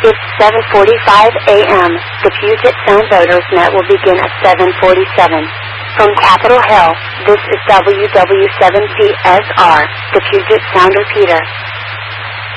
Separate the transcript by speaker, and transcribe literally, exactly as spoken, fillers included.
Speaker 1: It's seven forty-five a m The Puget Sound Voters Net will begin at seven forty-seven. From Capitol Hill, this is W W seven P S R, the Puget Sound Repeater.